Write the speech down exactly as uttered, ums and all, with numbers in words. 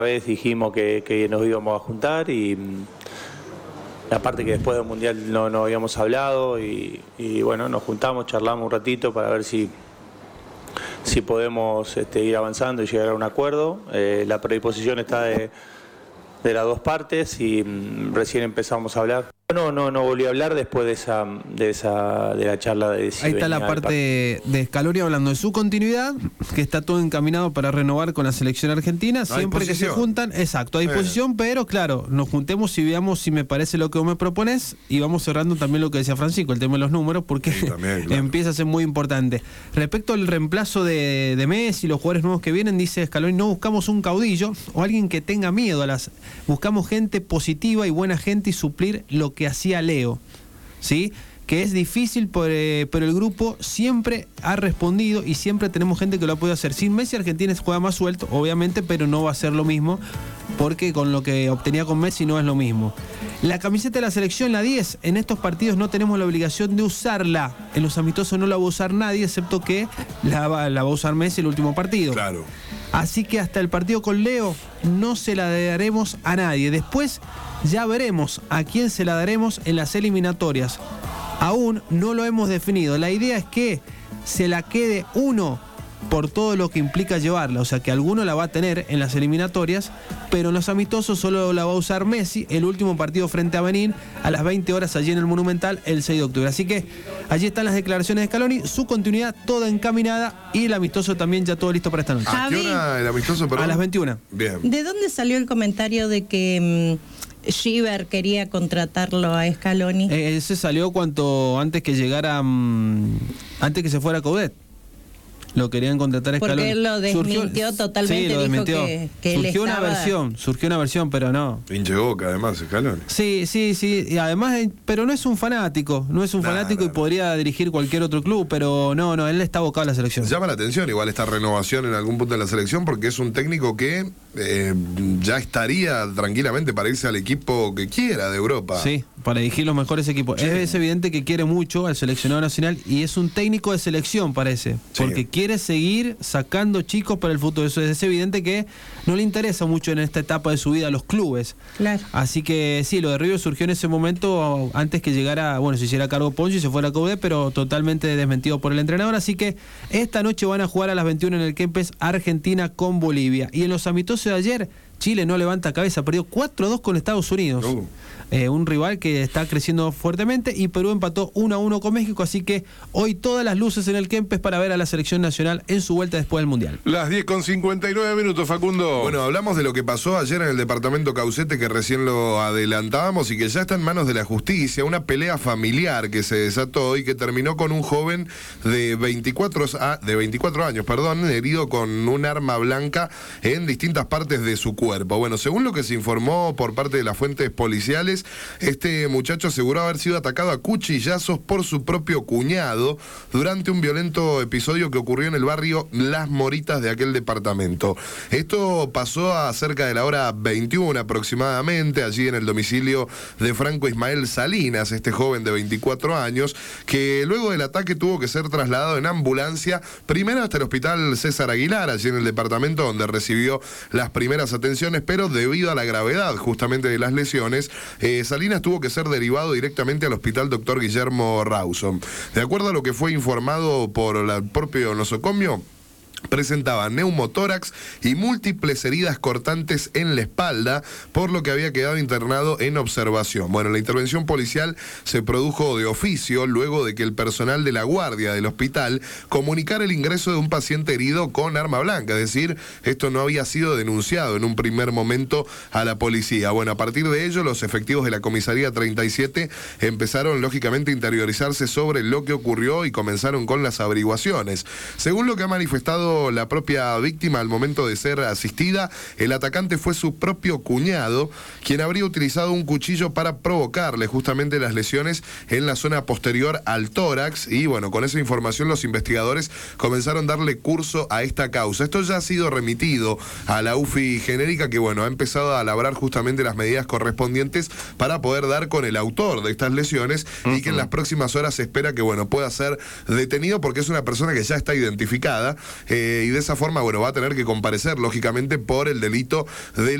vez dijimos que, que nos íbamos a juntar y aparte que después del Mundial no, no habíamos hablado y, y bueno, nos juntamos, charlamos un ratito para ver si, si podemos este, ir avanzando y llegar a un acuerdo. Eh, la predisposición está de, de las dos partes y mm, recién empezamos a hablar. No, no, no volví a hablar después de esa, de esa, de la charla de si Ahí está la parte de Scaloni hablando de su continuidad, que está todo encaminado para renovar con la selección argentina, siempre que se juntan, exacto, a disposición, eh. pero claro, nos juntemos y veamos si me parece lo que vos me propones, y vamos cerrando también lo que decía Francisco, el tema de los números, porque sí, también, claro, empieza a ser muy importante. Respecto al reemplazo de, de Messi, los jugadores nuevos que vienen, dice Scaloni, no buscamos un caudillo o alguien que tenga miedo a las, buscamos gente positiva y buena gente y suplir lo que que hacía Leo, ¿sí? Que es difícil, por, eh, pero el grupo siempre ha respondido y siempre tenemos gente que lo ha podido hacer. Sin Messi, Argentina juega más suelto, obviamente, pero no va a ser lo mismo, porque con lo que obtenía con Messi no es lo mismo. La camiseta de la selección, la diez, en estos partidos no tenemos la obligación de usarla. En los amistosos no la va a usar nadie, excepto que la va, la va a usar Messi el último partido. Claro. Así que hasta el partido con Leo no se la daremos a nadie. Después ya veremos a quién se la daremos en las eliminatorias. Aún no lo hemos definido. La idea es que se la quede uno por todo lo que implica llevarla. O sea que alguno la va a tener en las eliminatorias, pero en los amistosos solo la va a usar Messi, el último partido frente a Benín, a las veinte horas allí en el Monumental, el seis de octubre. Así que allí están las declaraciones de Scaloni, su continuidad toda encaminada y el amistoso también ya todo listo para esta noche. ¿A qué hora el amistoso, perdón? A las veintiuna. Bien. ¿De dónde salió el comentario de que mmm, Schieber quería contratarlo a Scaloni? Eh, ese salió cuanto antes que llegara, mmm, antes que se fuera Coudet. Lo querían contratar a Scaloni. Porque él lo desmintió surgió, totalmente, sí, lo dijo desmintió. que, que surgió él una estaba... versión, surgió una versión, pero no. Pinche boca, además, Scaloni. Sí, sí, sí, y además, pero no es un fanático, no es un nah, fanático nah, y podría dirigir cualquier otro club, pero no, no, él está abocado a la selección. Llama la atención igual esta renovación en algún punto de la selección, porque es un técnico que eh, ya estaría tranquilamente para irse al equipo que quiera de Europa. Sí, para dirigir los mejores equipos. Sí. Es evidente que quiere mucho al seleccionado nacional y es un técnico de selección, parece, porque sí, quiere seguir sacando chicos para el futuro. Eso es evidente que no le interesa mucho en esta etapa de su vida a los clubes. Claro. Así que sí, lo de River surgió en ese momento antes que llegara, bueno, se hiciera cargo Poncho y se fuera a Coudet, pero totalmente desmentido por el entrenador. Así que esta noche van a jugar a las veintiuna en el Kempes Argentina con Bolivia. Y en los amistosos de ayer, Chile no levanta cabeza, perdió cuatro a dos con Estados Unidos. Uh. Eh, un rival que está creciendo fuertemente, y Perú empató uno a uno con México, así que hoy todas las luces en el Kempes para ver a la selección nacional en su vuelta después del Mundial. Las diez con cincuenta y nueve minutos, Facundo. Bueno, hablamos de lo que pasó ayer en el departamento Caucete, que recién lo adelantábamos y que ya está en manos de la justicia, una pelea familiar que se desató y que terminó con un joven de veinticuatro, de veinticuatro años, perdón, herido con un arma blanca en distintas partes de su cuerpo. Bueno, según lo que se informó por parte de las fuentes policiales, este muchacho aseguró haber sido atacado a cuchillazos por su propio cuñado durante un violento episodio que ocurrió en el barrio Las Moritas de aquel departamento. Esto pasó a cerca de la hora veintiuna aproximadamente, allí en el domicilio de Franco Ismael Salinas, este joven de veinticuatro años, que luego del ataque tuvo que ser trasladado en ambulancia, primero hasta el hospital César Aguilar, allí en el departamento, donde recibió las primeras atenciones, pero debido a la gravedad justamente de las lesiones, eh, Salinas tuvo que ser derivado directamente al hospital doctor Guillermo Rawson. De acuerdo a lo que fue informado por el propio nosocomio, presentaba neumotórax y múltiples heridas cortantes en la espalda, por lo que había quedado internado en observación. Bueno, la intervención policial se produjo de oficio luego de que el personal de la guardia del hospital comunicara el ingreso de un paciente herido con arma blanca, es decir, esto no había sido denunciado en un primer momento a la policía. Bueno, a partir de ello, los efectivos de la comisaría treinta y siete empezaron lógicamente a interiorizarse sobre lo que ocurrió y comenzaron con las averiguaciones. Según lo que ha manifestado la propia víctima al momento de ser asistida, el atacante fue su propio cuñado, quien habría utilizado un cuchillo para provocarle justamente las lesiones en la zona posterior al tórax, y bueno, con esa información los investigadores comenzaron a darle curso a esta causa. Esto ya ha sido remitido a la U F I genérica, que bueno, ha empezado a labrar justamente las medidas correspondientes para poder dar con el autor de estas lesiones, uh-huh. y que en las próximas horas se espera que bueno, pueda ser detenido, porque es una persona que ya está identificada. Eh, eh, y de esa forma, bueno, va a tener que comparecer, lógicamente, por el delito de